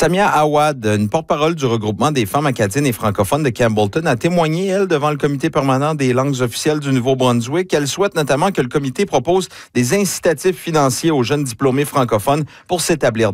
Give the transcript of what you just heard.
Samia Awad, une porte-parole du regroupement des femmes acadiennes et francophones de Campbellton, a témoigné, elle, devant le comité permanent des langues officielles du Nouveau-Brunswick. Elle souhaite notamment que le comité propose des incitatifs financiers aux jeunes diplômés francophones pour s'établir